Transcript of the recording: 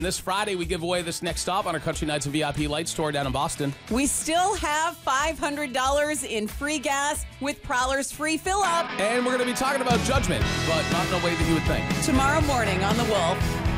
This Friday, we give away this next stop on our Country Nights and VIP Light store down in Boston. We still have $500 in free gas with Prowler's free fill-up. And we're going to be talking about judgment, but not in a way that you would think. Tomorrow morning on The Wolf.